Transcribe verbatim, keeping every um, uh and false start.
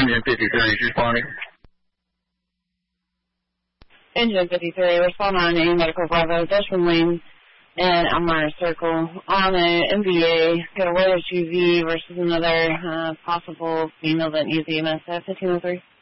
Engine fifty-three is responding. Engine fifty-three, respond on a Medical Bravo, Dutchman Lane and Elmira Circle on an M B A. Got a white S U V versus another uh, possible female that needs E M S at fifteen oh three.